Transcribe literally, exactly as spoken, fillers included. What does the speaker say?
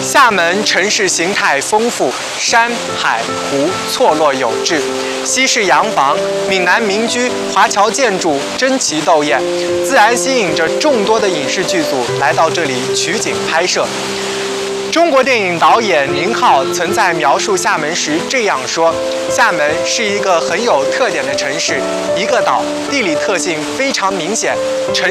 厦门城市形态丰富，山海湖错落有致，西式洋房、闽南民居、华侨建筑争奇斗艳，自然吸引着众多的影视剧组来到这里取景拍摄。中国电影导演宁浩曾在描述厦门时这样说：“厦门是一个很有特点的城市，一个岛，地理特性非常明显。城